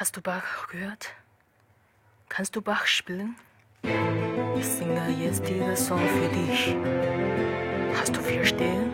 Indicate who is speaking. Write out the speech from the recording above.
Speaker 1: Hast du Bach gehört? Kannst du Bach spielen? Ich singe jetzt diesen Song für dich. Hast du 4 Stellen?